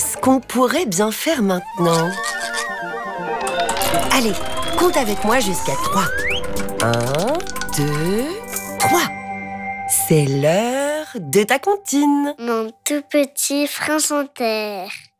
qu'est-ce qu'on pourrait bien faire maintenant? Allez, compte avec moi jusqu'à 3. 1, 2, 3. C'est l'heure de ta comptine. Mon tout petit France Inter.